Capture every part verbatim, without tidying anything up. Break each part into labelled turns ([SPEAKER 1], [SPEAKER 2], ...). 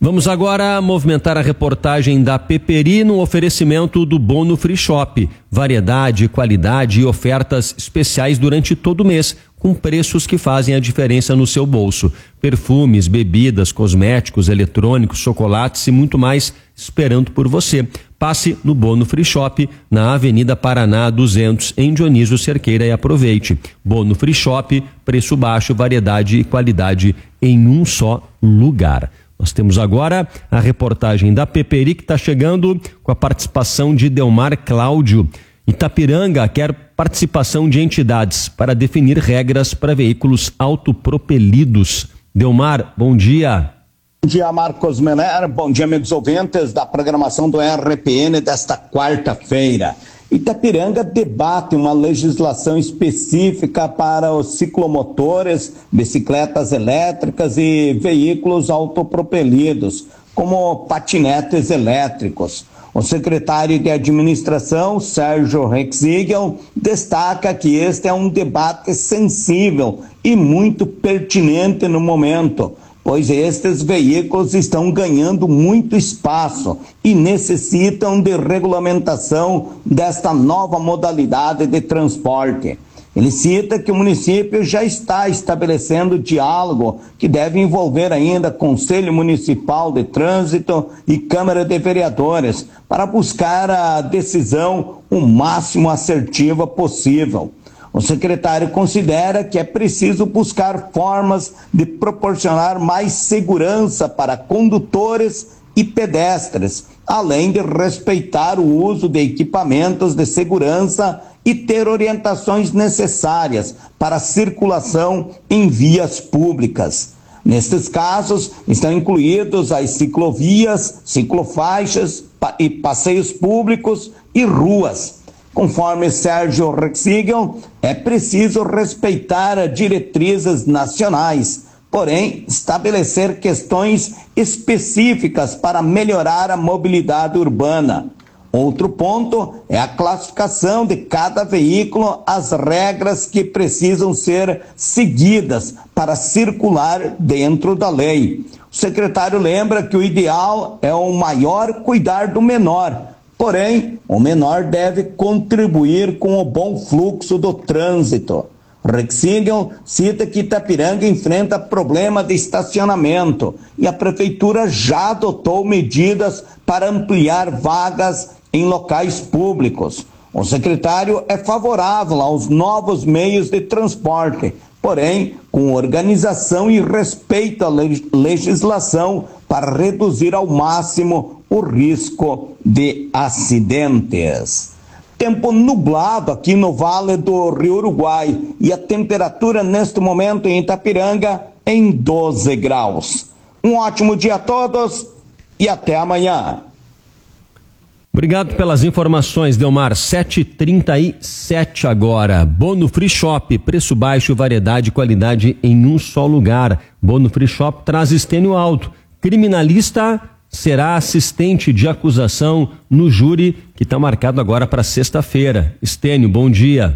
[SPEAKER 1] Vamos agora movimentar a reportagem da Peperi no oferecimento do Bono Free Shop. Variedade, qualidade e ofertas especiais durante todo o mês, com preços que fazem a diferença no seu bolso. Perfumes, bebidas, cosméticos, eletrônicos, chocolates e muito mais esperando por você. Passe no Bono Free Shop, na Avenida Paraná duzentos, em Dionísio Cerqueira, e aproveite. Bono Free Shop, preço baixo, variedade e qualidade em um só lugar. Nós temos agora a reportagem da Peperi, que está chegando com a participação de Delmar Cláudio. Itapiranga quer participação de entidades para definir regras para veículos autopropelidos. Delmar, bom dia.
[SPEAKER 2] Bom dia, Marcos Meller. Bom dia, amigos ouvintes da programação do R P N desta quarta-feira. Itapiranga debate uma legislação específica para os ciclomotores, bicicletas elétricas e veículos autopropelidos, como patinetes elétricos. O secretário de Administração, Sérgio Rexigel, destaca que este é um debate sensível e muito pertinente no momento, pois estes veículos estão ganhando muito espaço e necessitam de regulamentação desta nova modalidade de transporte. Ele cita que o município já está estabelecendo diálogo que deve envolver ainda Conselho Municipal de Trânsito e Câmara de Vereadores para buscar a decisão o máximo assertiva possível. O secretário considera que é preciso buscar formas de proporcionar mais segurança para condutores e pedestres, além de respeitar o uso de equipamentos de segurança e ter orientações necessárias para a circulação em vias públicas. Nestes casos, estão incluídos as ciclovias, ciclofaixas e passeios públicos e ruas. Conforme Sérgio Rexigel, é preciso respeitar as diretrizes nacionais, porém estabelecer questões específicas para melhorar a mobilidade urbana. Outro ponto é a classificação de cada veículo, as regras que precisam ser seguidas para circular dentro da lei. O secretário lembra que o ideal é o maior cuidar do menor, porém, o menor deve contribuir com o bom fluxo do trânsito. Rexigel cita que Itapiranga enfrenta problema de estacionamento e a prefeitura já adotou medidas para ampliar vagas em locais públicos. O secretário é favorável aos novos meios de transporte, porém, com organização e respeito à legislação para reduzir ao máximo o risco de acidentes. Tempo nublado aqui no Vale do Rio Uruguai e a temperatura neste momento em Itapiranga em doze graus. Um ótimo dia a todos e até amanhã.
[SPEAKER 1] Obrigado pelas informações, Delmar. sete e trinta e sete agora. Bono Free Shop, preço baixo, variedade e qualidade em um só lugar. Bono Free Shop traz estênio alto. Criminalista será assistente de acusação no júri que está marcado agora para sexta-feira. Estênio, bom dia.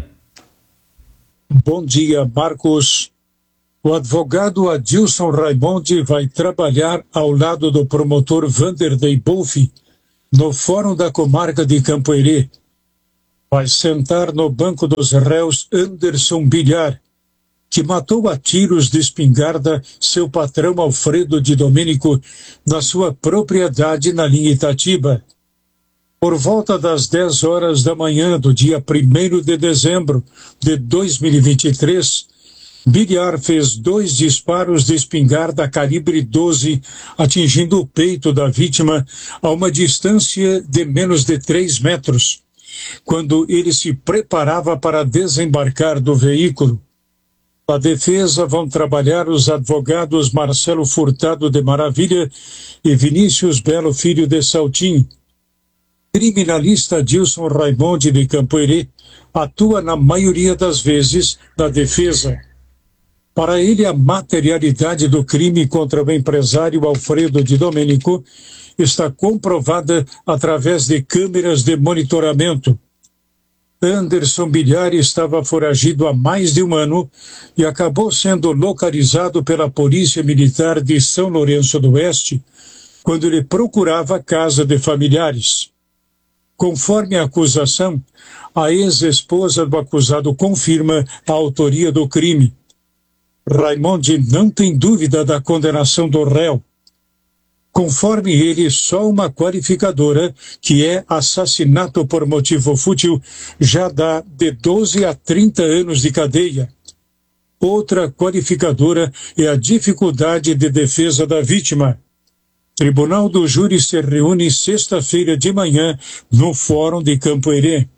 [SPEAKER 3] Bom dia, Marcos. O advogado Adilson Raimondi vai trabalhar ao lado do promotor Vanderlei Bolfi no Fórum da Comarca de Campoerê. Vai sentar no banco dos réus Anderson Bilhar, que matou a tiros de espingarda seu patrão Alfredo de Domênico na sua propriedade na linha Itatiba. Por volta das dez horas da manhã do dia primeiro de dezembro de dois mil e vinte e três, Bilhar fez dois disparos de espingarda calibre doze, atingindo o peito da vítima a uma distância de menos de três metros, quando ele se preparava para desembarcar do veículo. A defesa vão trabalhar os advogados Marcelo Furtado de Maravilha e Vinícius Belo Filho de Saltim. Criminalista Adilson Raimondi de Campoerê atua na maioria das vezes da defesa. Para ele, a materialidade do crime contra o empresário Alfredo de Domênico está comprovada através de câmeras de monitoramento. Anderson Bilhar estava foragido há mais de um ano e acabou sendo localizado pela Polícia Militar de São Lourenço do Oeste quando ele procurava a casa de familiares. Conforme a acusação, a ex-esposa do acusado confirma a autoria do crime. Raimondi não tem dúvida da condenação do réu. Conforme ele, só uma qualificadora, que é assassinato por motivo fútil, já dá de doze a trinta anos de cadeia. Outra qualificadora é a dificuldade de defesa da vítima. Tribunal do Júri se reúne sexta-feira de manhã no Fórum de Campo Herê.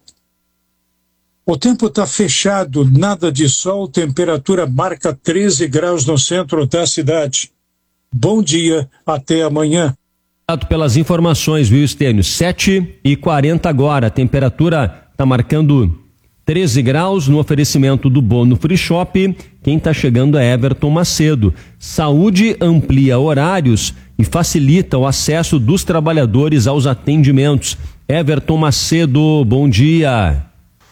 [SPEAKER 3] O tempo está fechado, nada de sol, temperatura marca treze graus no centro da cidade. Bom dia, até amanhã.
[SPEAKER 1] Obrigado pelas informações, viu, Estênio? sete e quarenta agora, a temperatura está marcando treze graus no oferecimento do Bono Free Shop. Quem está chegando é Everton Macedo. Saúde amplia horários e facilita o acesso dos trabalhadores aos atendimentos. Everton Macedo, bom dia.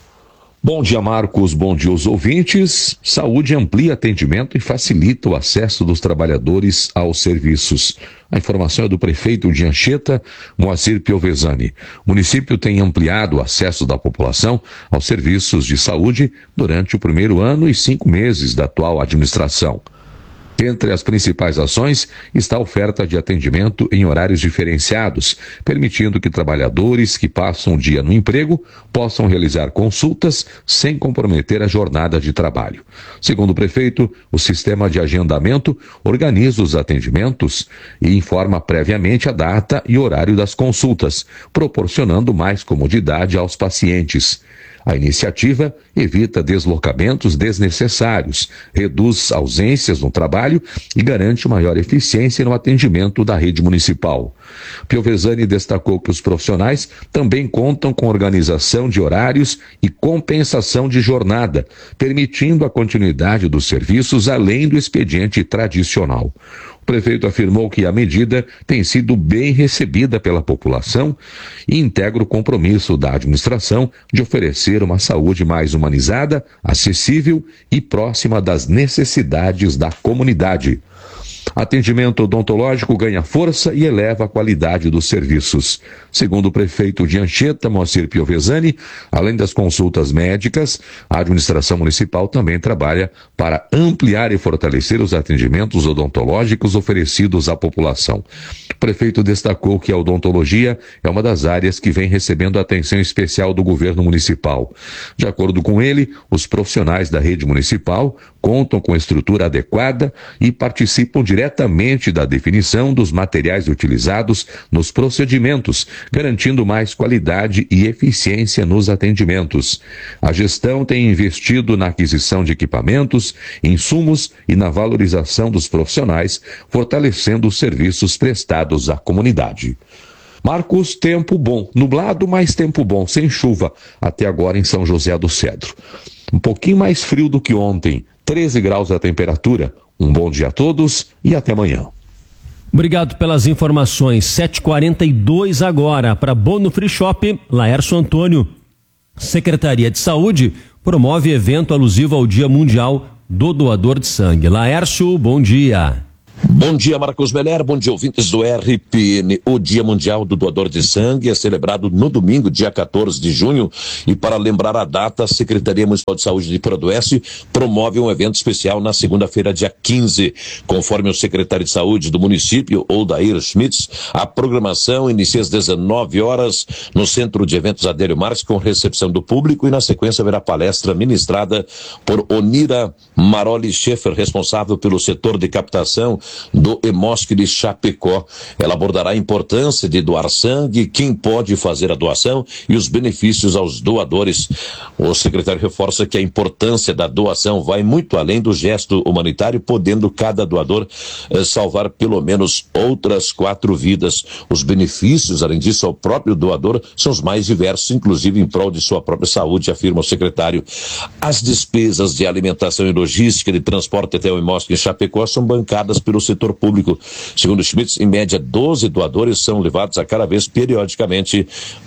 [SPEAKER 4] Bom dia, Marcos. Bom dia aos ouvintes. Saúde amplia atendimento e facilita o acesso dos trabalhadores aos serviços. A informação é do prefeito de Anchieta, Moacir Piovesani. O município tem ampliado o acesso da população aos serviços de saúde durante o primeiro ano e cinco meses da atual administração. Entre as principais ações está a oferta de atendimento em horários diferenciados, permitindo que trabalhadores que passam o dia no emprego possam realizar consultas sem comprometer a jornada de trabalho. Segundo o prefeito, o sistema de agendamento organiza os atendimentos e informa previamente a data e horário das consultas, proporcionando mais comodidade aos pacientes. A iniciativa evita deslocamentos desnecessários, reduz ausências no trabalho e garante maior eficiência no atendimento da rede municipal. Piovesani destacou que os profissionais também contam com organização de horários e compensação de jornada, permitindo a continuidade dos serviços além do expediente tradicional. O prefeito afirmou que a medida tem sido bem recebida pela população e integra o compromisso da administração de oferecer uma saúde mais humanizada, acessível e próxima das necessidades da comunidade. Atendimento odontológico ganha força e eleva a qualidade dos serviços. Segundo o prefeito de Anchieta, Moacir Piovesani, além das consultas médicas, a administração municipal também trabalha para ampliar e fortalecer os atendimentos odontológicos oferecidos à população. O prefeito destacou que a odontologia é uma das áreas que vem recebendo atenção especial do governo municipal. De acordo com ele, os profissionais da rede municipal contam com estrutura adequada e participam diretamente da definição dos materiais utilizados nos procedimentos, garantindo mais qualidade e eficiência nos atendimentos. A gestão tem investido na aquisição de equipamentos, insumos e na valorização dos profissionais, fortalecendo os serviços prestados à comunidade. Marcos, tempo bom, nublado, mas tempo bom, sem chuva, até agora em São José do Cedro. Um pouquinho mais frio do que ontem, treze graus a temperatura. Um bom dia a todos e até amanhã.
[SPEAKER 1] Obrigado pelas informações. sete e quarenta e dois agora para Bono Free Shop, Laércio Antônio. Secretaria de Saúde promove evento alusivo ao Dia Mundial do Doador de Sangue. Laércio, bom dia.
[SPEAKER 5] Bom dia, Marcos Meller, bom dia, ouvintes do R P N. O Dia Mundial do Doador de Sangue é celebrado no domingo, dia quatorze de junho, e para lembrar a data, a Secretaria Municipal de Saúde de Paradoeste promove um evento especial na segunda-feira, dia quinze. Conforme o secretário de Saúde do município, Odair Schmitz, a programação inicia às dezenove horas no Centro de Eventos Adélio Marques, com recepção do público, e na sequência haverá palestra ministrada por Onira Maroli Schaefer, responsável pelo setor de captação do Hemosc de Chapecó. Ela abordará a importância de doar sangue, quem pode fazer a doação e os benefícios aos doadores. O secretário reforça que a importância da doação vai muito além do gesto humanitário, podendo cada doador eh, salvar pelo menos outras quatro vidas. Os benefícios, além disso, ao próprio doador são os mais diversos, inclusive em prol de sua própria saúde, afirma o secretário. As despesas de alimentação e logística de transporte até o Hemosc em Chapecó são bancadas pelo setor público. Segundo Schmitz, em média, doze doadores são levados a cada vez periodicamente a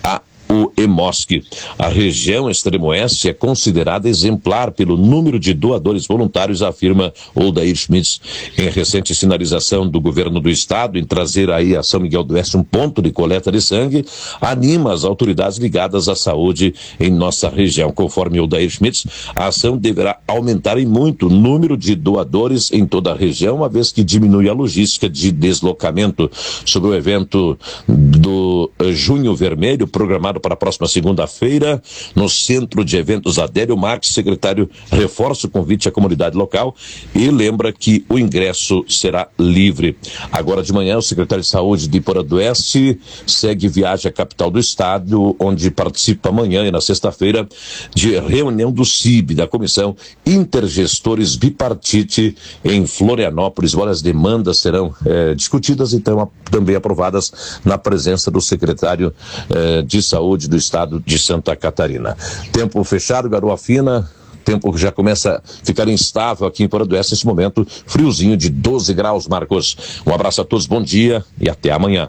[SPEAKER 5] o EMOSC. A região extremo-oeste é considerada exemplar pelo número de doadores voluntários, afirma Odair Schmitz. Em recente sinalização do governo do estado em trazer aí a São Miguel do Oeste um ponto de coleta de sangue, anima as autoridades ligadas à saúde em nossa região. Conforme Odair Schmitz, a ação deverá aumentar em muito o número de doadores em toda a região, uma vez que diminui a logística de deslocamento. Sobre o evento do Junho Vermelho, programado para a próxima segunda-feira, no Centro de Eventos Adélio Marques, secretário reforça o convite à comunidade local e lembra que o ingresso será livre. Agora de manhã, o secretário de Saúde de Iporã do Oeste segue viagem à capital do estado, onde participa amanhã e na sexta-feira de reunião do C I B, da Comissão Intergestores Bipartite em Florianópolis. Várias demandas serão eh, discutidas e então, também aprovadas na presença do secretário eh, de Saúde do estado de Santa Catarina. Tempo fechado, garoa fina. Tempo que já começa a ficar instável aqui em Iporã do Oeste nesse momento, friozinho de doze graus, Marcos. Um abraço a todos, bom dia e até amanhã.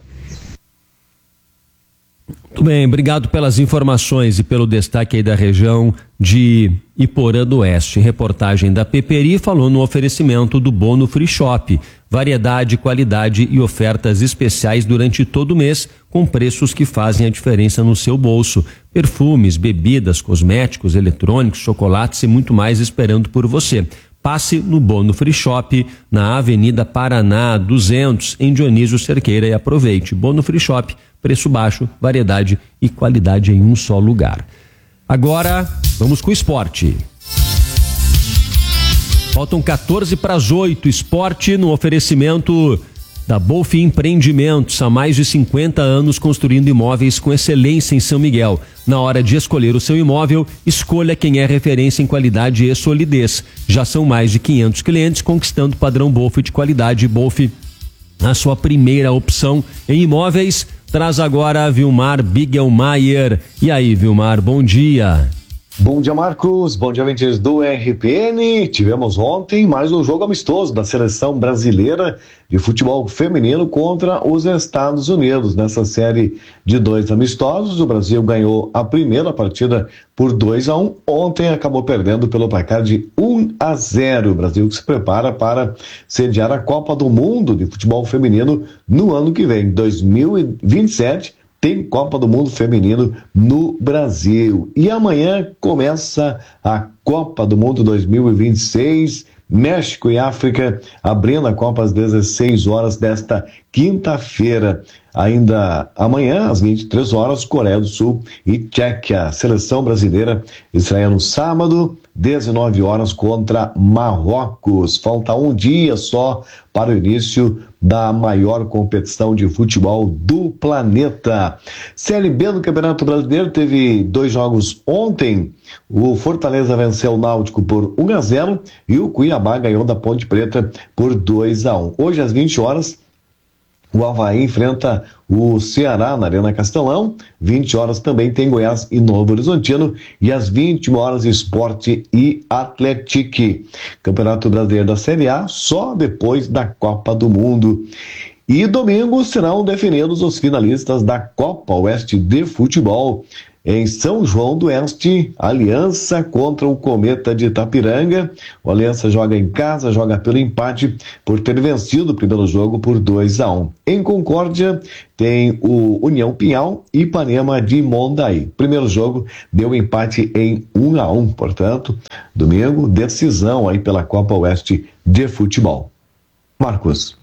[SPEAKER 1] Muito bem, obrigado pelas informações e pelo destaque aí da região de Iporã do Oeste. Reportagem da Peperi falou no oferecimento do Bono Free Shop. Variedade, qualidade e ofertas especiais durante todo o mês, com preços que fazem a diferença no seu bolso. Perfumes, bebidas, cosméticos, eletrônicos, chocolates e muito mais esperando por você. Passe no Bono Free Shop, na Avenida Paraná duzentos, em Dionísio Cerqueira, e aproveite. Bono Free Shop, preço baixo, variedade e qualidade em um só lugar. Agora, vamos com o esporte. Faltam quatorze para as oito, esporte no oferecimento da Bolf Empreendimentos, há mais de cinquenta anos construindo imóveis com excelência em São Miguel. Na hora de escolher o seu imóvel, escolha quem é referência em qualidade e solidez. Já são mais de quinhentos clientes conquistando o padrão Bolf de qualidade. Bolf, a sua primeira opção em imóveis. Traz agora a Vilmar Bigelmaier. E aí, Vilmar, bom dia.
[SPEAKER 6] Bom dia, Marcos. Bom dia, ouvintes do R P N. Tivemos ontem mais um jogo amistoso da seleção brasileira de futebol feminino contra os Estados Unidos. Nessa série de dois amistosos, o Brasil ganhou a primeira partida por dois a um. Ontem acabou perdendo pelo placar de um a zero. O Brasil que se prepara para sediar a Copa do Mundo de futebol feminino no ano que vem, dois mil e vinte e sete. Tem Copa do Mundo Feminino no Brasil. E amanhã começa a Copa do Mundo dois mil e vinte e seis, México e África, abrindo a Copa às dezesseis horas desta quinta-feira. Ainda amanhã, às vinte e três horas, Coreia do Sul e Tchequia. A seleção brasileira estreia no sábado, dezenove horas, contra Marrocos. Falta um dia só para o início da maior competição de futebol do planeta. Série B do Campeonato Brasileiro teve dois jogos ontem. O Fortaleza venceu o Náutico por um a zero e o Cuiabá ganhou da Ponte Preta por dois a um. Hoje, às vinte horas, o Avaí enfrenta o Ceará na Arena Castelão. vinte horas também tem Goiás e Novo Horizontino. E às vinte horas, Sport e Atlético. Campeonato Brasileiro da Série A só depois da Copa do Mundo. E domingo serão definidos os finalistas da Copa Oeste de Futebol. Em São João do Oeste, Aliança contra o Cometa de Itapiranga. O Aliança joga em casa, joga pelo empate por ter vencido o primeiro jogo por dois a um. Em Concórdia, tem o União Pinhal e Ipanema de Mondaí. Primeiro jogo deu empate em um a um, portanto, domingo, decisão aí pela Copa Oeste de Futebol. Marcos.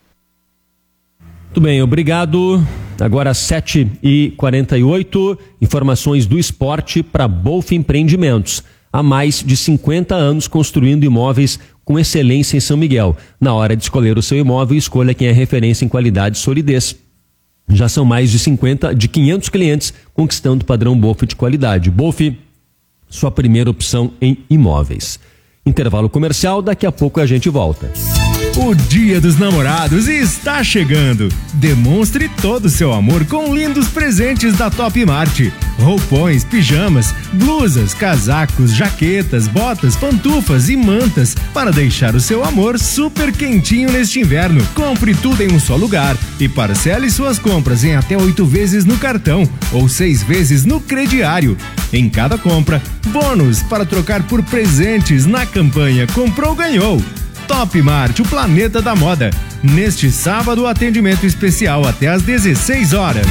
[SPEAKER 1] Muito bem, obrigado. Agora sete e quarenta e oito, informações do esporte para Bolf Empreendimentos. Há mais de cinquenta anos construindo imóveis com excelência em São Miguel. Na hora de escolher o seu imóvel, escolha quem é referência em qualidade e solidez. Já são mais de cinquenta, de quinhentos clientes conquistando o padrão Bolf de qualidade. Bolf, sua primeira opção em imóveis. Intervalo comercial, daqui a pouco a gente volta.
[SPEAKER 7] O Dia dos Namorados está chegando. Demonstre todo o seu amor com lindos presentes da Top Mart. Roupões, pijamas, blusas, casacos, jaquetas, botas, pantufas e mantas para deixar o seu amor super quentinho neste inverno. Compre tudo em um só lugar e parcele suas compras em até oito vezes no cartão ou seis vezes no crediário. Em cada compra, bônus para trocar por presentes na campanha Comprou Ganhou. Top Mart, o planeta da moda. Neste sábado, atendimento especial até às dezesseis horas.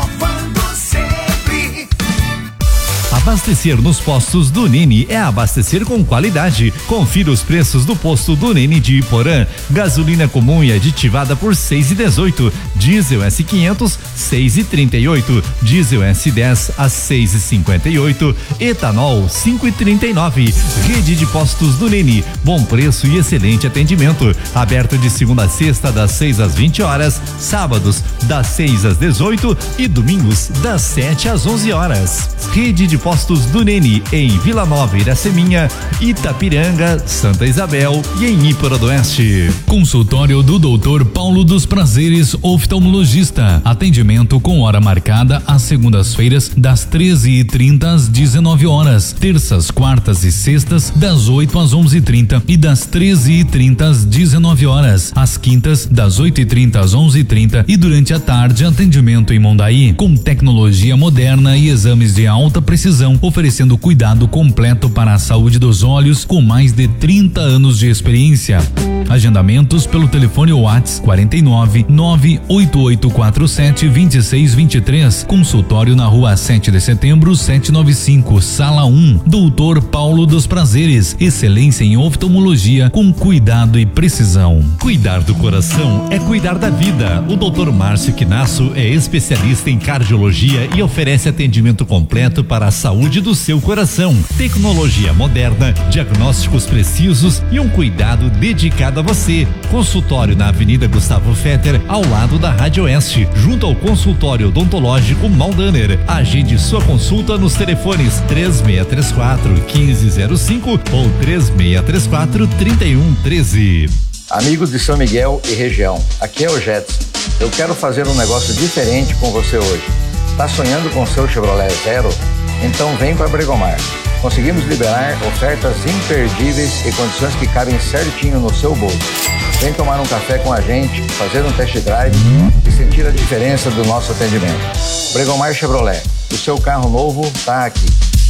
[SPEAKER 8] Abastecer nos postos do Nini é abastecer com qualidade. Confira os preços do posto do Nini de Iporã. Gasolina comum e aditivada por seis e dezoito. Diesel S quinhentos, seis e trinta e oito. Diesel S dez a seis e cinquenta e oito. Etanol cinco e trinta e nove. Rede de postos do Nini. Bom preço e excelente atendimento. Aberto de segunda a sexta das seis às vinte horas. Sábados das seis às dezoito e domingos das sete às onze horas. Rede de postos do Neni em Vila Nova, Iraceminha, Itapiranga, Santa Isabel e em Iporã do Oeste.
[SPEAKER 9] Consultório do doutor Paulo dos Prazeres, oftalmologista. Atendimento com hora marcada às segundas-feiras das treze e trinta às dezenove horas, terças, quartas e sextas das oito às onze e trinta e das treze e trinta às dezenove horas, às quintas das oito e trinta às onze e trinta e durante a tarde atendimento em Mondaí com tecnologia moderna e exames de alta precisão, oferecendo cuidado completo para a saúde dos olhos com mais de trinta anos de experiência. Agendamentos pelo telefone WhatsApp quarenta e nove, nove oito oito quatro sete, dois seis dois três. Consultório na rua sete de setembro, setecentos e noventa e cinco, sala um. doutor Paulo dos Prazeres. Excelência em oftalmologia com cuidado e precisão.
[SPEAKER 8] Cuidar do coração é cuidar da vida. O doutor Márcio Quinasso é especialista em cardiologia e oferece atendimento completo para a saúde do seu coração. Tecnologia moderna, diagnósticos precisos e um cuidado dedicado a você. Consultório na Avenida Gustavo Fetter, ao lado da Rádio Oeste, junto ao consultório odontológico Maldaner. Agende sua consulta nos telefones três seis três quatro, um cinco zero cinco ou três seis três quatro, três um um três.
[SPEAKER 10] Amigos de São Miguel e região, aqui é o Jetson. Eu quero fazer um negócio diferente com você hoje. Tá sonhando com seu Chevrolet Zero? Então vem para Bregomar. Conseguimos liberar ofertas imperdíveis e condições que cabem certinho no seu bolso. Vem tomar um café com a gente, fazer um test drive e sentir a diferença do nosso atendimento. Bregomar Chevrolet, o seu carro novo tá aqui.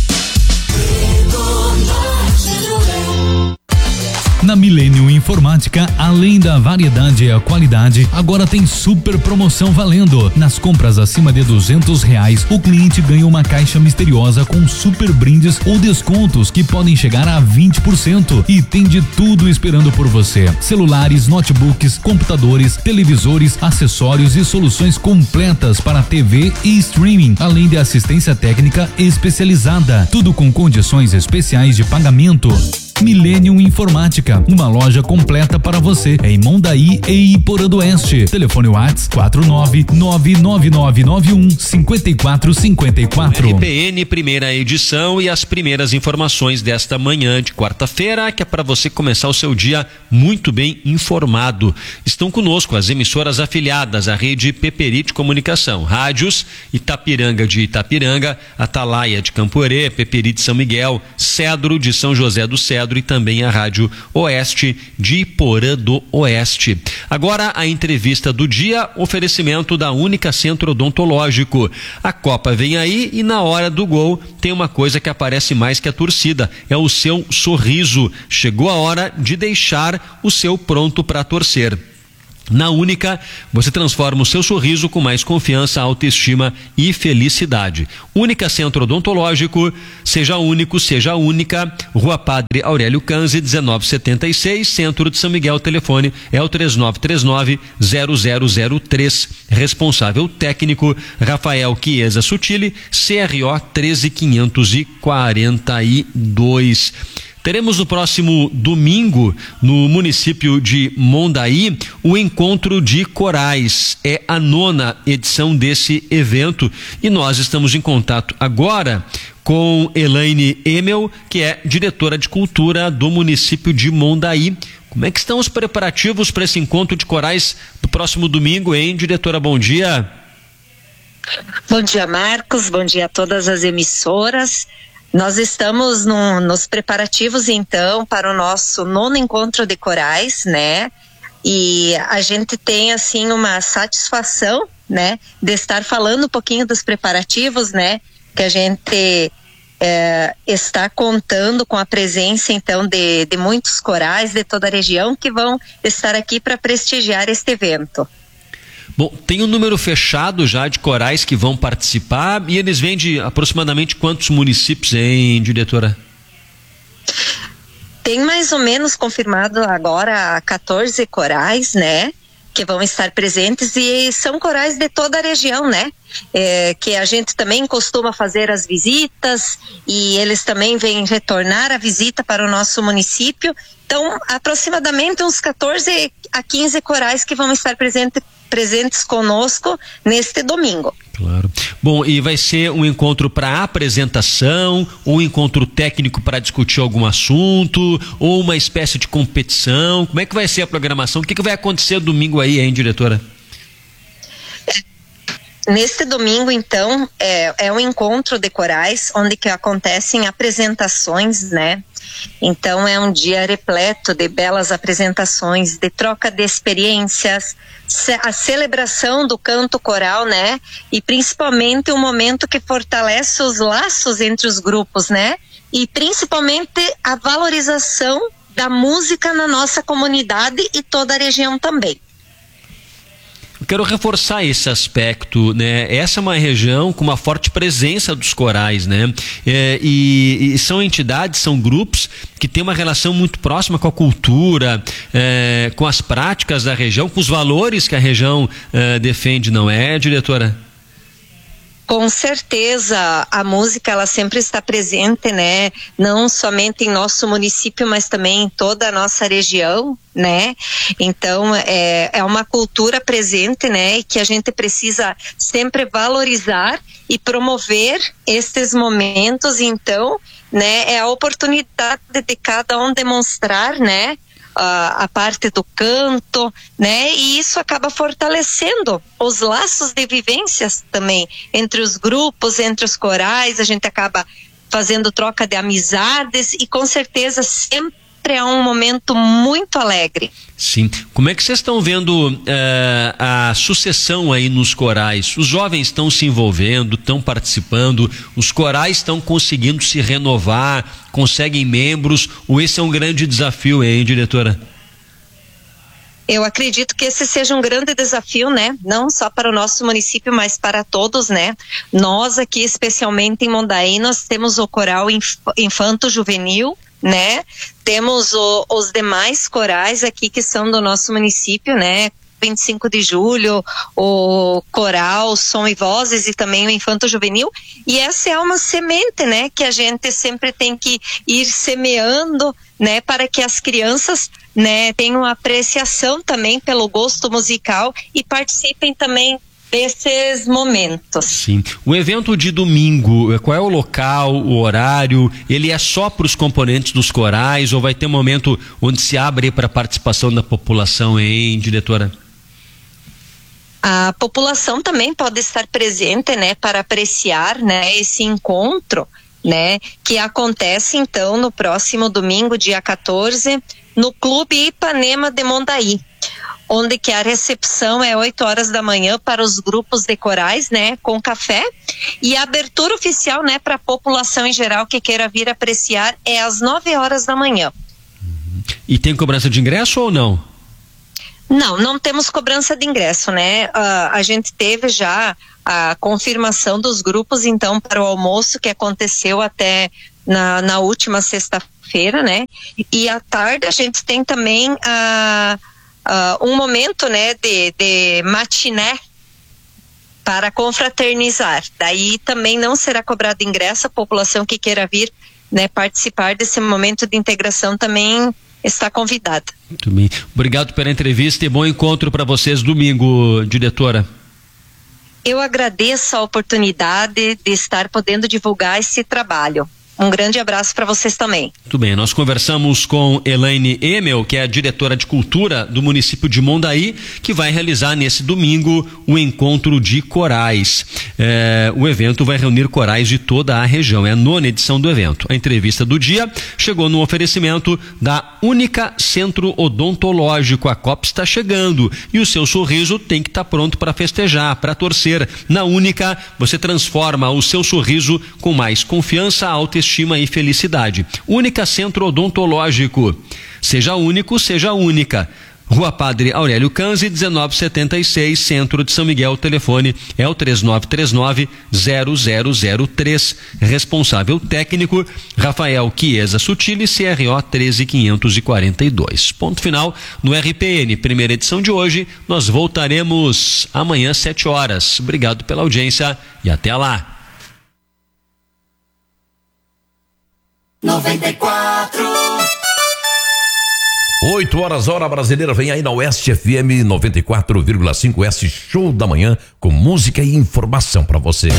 [SPEAKER 9] Na Millennium Informática, além da variedade e a qualidade, agora tem super promoção valendo. Nas compras acima de duzentos reais, o cliente ganha uma caixa misteriosa com super brindes ou descontos que podem chegar a vinte por cento e tem de tudo esperando por você. Celulares, notebooks, computadores, televisores, acessórios e soluções completas para T V e streaming, além de assistência técnica especializada. Tudo com condições especiais de pagamento. Millennium Informática, uma loja completa para você em Mondaí e Iporã do Oeste. Telefone WhatsApp quatro nove nove nove nove nove um cinco quatro cinco quatro.
[SPEAKER 1] R P N primeira edição e as primeiras informações desta manhã de quarta-feira, que é para você começar o seu dia muito bem informado. Estão conosco as emissoras afiliadas à rede Peperite Comunicação, rádios Itapiranga de Itapiranga, Atalaia de Camporê, Peperite São Miguel, Cedro de São José do Cedro e também a Rádio Oeste de Iporã do Oeste. Agora a entrevista do dia, oferecimento da Única Centro Odontológico. A Copa vem aí e na hora do gol tem uma coisa que aparece mais que a torcida, é o seu sorriso. Chegou a hora de deixar o seu pronto para torcer. Na Única, você transforma o seu sorriso com mais confiança, autoestima e felicidade. Única Centro Odontológico, seja único, seja única. Rua Padre Aurélio Canzi, dezenove setenta e seis, Centro de São Miguel. O telefone é o três nove três nove, zero zero zero três. Responsável técnico, Rafael Chiesa Sutili, C R O treze quinhentos e quarenta e dois. Teremos no próximo domingo, no município de Mondaí, o Encontro de Corais. É a nona edição desse evento e nós estamos em contato agora com Elaine Emel, que é diretora de cultura do município de Mondaí. Como é que estão os preparativos para esse encontro de corais do próximo domingo, hein, diretora? Bom dia.
[SPEAKER 11] Bom dia, Marcos. Bom dia a todas as emissoras. Nós estamos no, nos preparativos, então, para o nosso nono encontro de corais, né? E a gente tem, assim, uma satisfação, né, de estar falando um pouquinho dos preparativos, né? Que a gente é, está contando com a presença, então, de, de muitos corais de toda a região que vão estar aqui para prestigiar este evento.
[SPEAKER 1] Bom, tem um número fechado já de corais que vão participar e eles vêm de aproximadamente quantos municípios, hein, diretora?
[SPEAKER 11] Tem mais ou menos confirmado agora quatorze corais, né? Que vão estar presentes e são corais de toda a região, né? É, que a gente também costuma fazer as visitas e eles também vêm retornar a visita para o nosso município. Então, aproximadamente uns quatorze a quinze corais que vão estar presentes presentes conosco neste domingo.
[SPEAKER 1] Claro. Bom, e vai ser um encontro para apresentação, um encontro técnico para discutir algum assunto, ou uma espécie de competição? Como é que vai ser a programação? O que, que vai acontecer domingo aí, hein, diretora?
[SPEAKER 11] Neste domingo, então, é, é um encontro de corais, onde que acontecem apresentações, né? Então é um dia repleto de belas apresentações, de troca de experiências, a celebração do canto coral, né? E principalmente um momento que fortalece os laços entre os grupos, né? E principalmente a valorização da música na nossa comunidade e toda a região também.
[SPEAKER 1] Eu quero reforçar esse aspecto, né? Essa é uma região com uma forte presença dos corais, né? É, e, e são entidades, são grupos que têm uma relação muito próxima com a cultura, é, com as práticas da região, com os valores que a região é, defende, não é, diretora?
[SPEAKER 11] Com certeza, a música ela sempre está presente, né? Não somente em nosso município, mas também em toda a nossa região, né? Então, é, é uma cultura presente, né? E que a gente precisa sempre valorizar e promover estes momentos. Então, né? É a oportunidade de cada um demonstrar, né? A, a parte do canto, né? E isso acaba fortalecendo os laços de vivências também entre os grupos, entre os corais. A gente acaba fazendo troca de amizades e com certeza sempre é um momento muito alegre.
[SPEAKER 1] Sim. Como é que vocês estão vendo uh, a sucessão aí nos corais? Os jovens estão se envolvendo, estão participando, os corais estão conseguindo se renovar, conseguem membros, ou esse é um grande desafio, hein, diretora?
[SPEAKER 11] Eu acredito que esse seja um grande desafio, né? Não só para o nosso município, mas para todos, né? Nós aqui, especialmente em Mondaí, nós temos o coral inf- infanto-juvenil, né? Temos o, os demais corais aqui que são do nosso município, né? vinte e cinco de julho, o coral, som e vozes e também o infanto juvenil, e essa é uma semente, né? Que a gente sempre tem que ir semeando, né? Para que as crianças, né? Tenham apreciação também pelo gosto musical e participem também desses momentos.
[SPEAKER 1] Sim. O evento de domingo, qual é o local, o horário? Ele é só para os componentes dos corais ou vai ter um momento onde se abre para a participação da população, hein, diretora?
[SPEAKER 11] A população também pode estar presente, né, para apreciar, né, esse encontro, né, que acontece então no próximo domingo, dia quatorze, no Clube Ipanema de Mondaí, onde que a recepção é oito horas da manhã para os grupos de corais, né, com café, e a abertura oficial, né, para a população em geral que queira vir apreciar é às nove horas da manhã.
[SPEAKER 1] E tem cobrança de ingresso ou não?
[SPEAKER 11] Não, não temos cobrança de ingresso, né? Uh, a gente teve já a confirmação dos grupos, então, para o almoço que aconteceu até na, na última sexta-feira, né? E à tarde a gente tem também uh, uh, um momento, né, de, de matiné para confraternizar. Daí também não será cobrado ingresso, a população que queira vir, né, participar desse momento de integração também está convidada.
[SPEAKER 1] Muito bem. Obrigado pela entrevista e bom encontro para vocês domingo, diretora.
[SPEAKER 11] Eu agradeço a oportunidade de estar podendo divulgar esse trabalho. Um grande abraço para vocês também.
[SPEAKER 1] Muito bem, nós conversamos com Elaine Emel, que é a diretora de cultura do município de Mondaí, que vai realizar nesse domingo o encontro de corais. É, o evento vai reunir corais de toda a região, é a nona edição do evento. A entrevista do dia chegou no oferecimento da Única Centro Odontológico. A Copa está chegando e o seu sorriso tem que estar tá pronto para festejar, para torcer. Na Única, você transforma o seu sorriso com mais confiança, autoestima e felicidade. Única Centro Odontológico. Seja único, seja única. Rua Padre Aurélio Canzi, dezenove setenta e seis, Centro de São Miguel. O telefone é o três nove três nove, zero zero zero três. Responsável técnico, Rafael Chiesa Sutili, C R O treze quinhentos e quarenta e dois. Ponto final no R P N, primeira edição de hoje. Nós voltaremos amanhã, sete horas. Obrigado pela audiência e até lá.
[SPEAKER 12] noventa e quatro
[SPEAKER 13] oito horas, hora brasileira, vem aí na Oeste F M noventa e quatro vírgula cinco, S Show da Manhã, com música e informação pra você.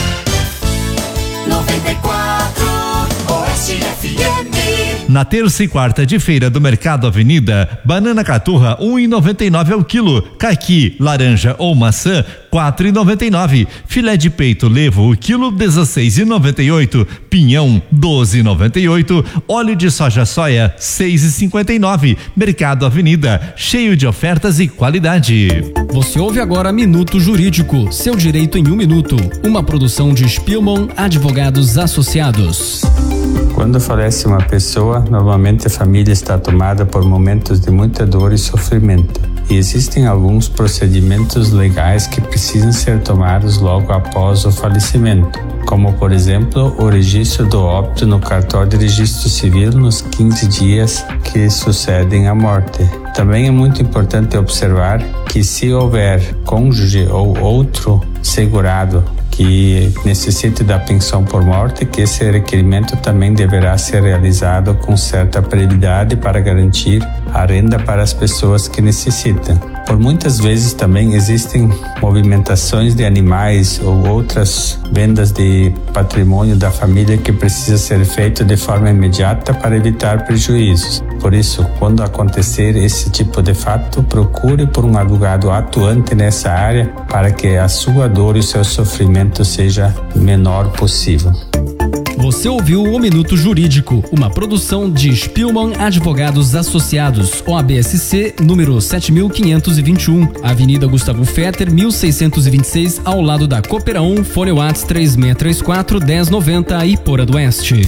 [SPEAKER 12] noventa e quatro Oeste F M.
[SPEAKER 8] Na terça e quarta de feira do Mercado Avenida, banana caturra um real e noventa e nove ao quilo, caqui, laranja ou maçã quatro reais e noventa e nove, filé de peito levo o quilo dezesseis reais e noventa e oito, pinhão doze reais e noventa e oito, óleo de soja soia seis reais e cinquenta e nove. Mercado Avenida, cheio de ofertas e qualidade.
[SPEAKER 14] Você ouve agora Minuto Jurídico, seu direito em um minuto, uma produção de Spielmann Advogados Associados.
[SPEAKER 15] Quando falece uma pessoa, normalmente a família está tomada por momentos de muita dor e sofrimento. E existem alguns procedimentos legais que precisam ser tomados logo após o falecimento, como, por exemplo, o registro do óbito no cartório de registro civil nos quinze dias que sucedem à morte. Também é muito importante observar que, se houver cônjuge ou outro segurado que necessite da pensão por morte, que esse requerimento também deverá ser realizado com certa brevidade para garantir a renda para as pessoas que necessitam. Por muitas vezes também existem movimentações de animais ou outras vendas de patrimônio da família que precisa ser feito de forma imediata para evitar prejuízos. Por isso, quando acontecer esse tipo de fato, procure por um advogado atuante nessa área para que a sua dor e o seu sofrimento seja o menor possível.
[SPEAKER 14] Você ouviu o Minuto Jurídico, uma produção de Spielmann Advogados Associados, O A B S C, número sete mil quinhentos e vinte e um, Avenida Gustavo Fetter, mil seiscentos e vinte e seis, ao lado da Coopera um, fone Whats três seis três quatro, um zero nove zero, Iporã do Oeste.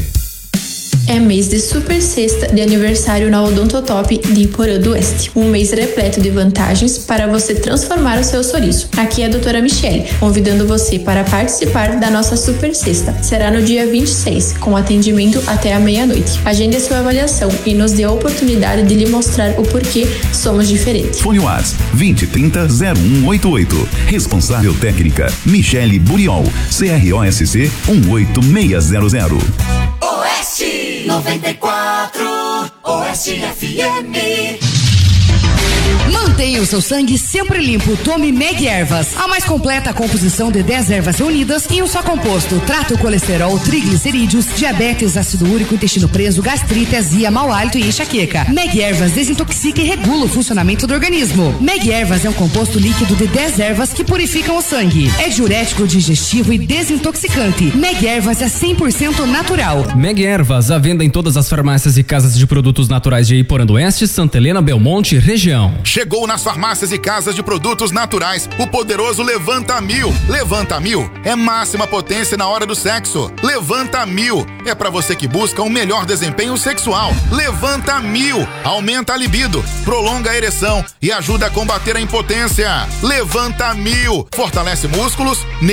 [SPEAKER 16] É mês de super sexta de aniversário na Odontotop de Iporã do Oeste. Um mês repleto de vantagens para você transformar o seu sorriso. Aqui é a doutora Michele, convidando você para participar da nossa super sexta. Será no dia vinte e seis, com atendimento até a meia-noite. Agende a sua avaliação e nos dê a oportunidade de lhe mostrar o porquê somos diferentes.
[SPEAKER 17] Fone Whats vinte trinta zero um oito oito. Responsável técnica Michele Buriol, C R O S C um oito seis zero zero.
[SPEAKER 12] Oeste noventa e quatro, Oeste F M.
[SPEAKER 18] Mantenha o seu sangue sempre limpo. Tome Meg Ervas, a mais completa composição de dez ervas reunidas em um só composto. Trata o colesterol, triglicerídeos, diabetes, ácido úrico, intestino preso, gastrite, azia, mau hálito e enxaqueca. Meg Ervas desintoxica e regula o funcionamento do organismo. Meg Ervas é um composto líquido de dez ervas que purificam o sangue. É diurético, digestivo e desintoxicante. Meg Ervas é cem por cento natural.
[SPEAKER 14] Meg Ervas, à venda em todas as farmácias e casas de produtos naturais de Iporã do Oeste, Santa Helena, Belmonte, região.
[SPEAKER 19] Chegou nas farmácias e casas de produtos naturais o poderoso Levanta Mil. Levanta Mil é máxima potência na hora do sexo. Levanta Mil é pra você que busca um melhor desempenho sexual. Levanta Mil aumenta a libido, prolonga a ereção e ajuda a combater a impotência. Levanta Mil fortalece músculos,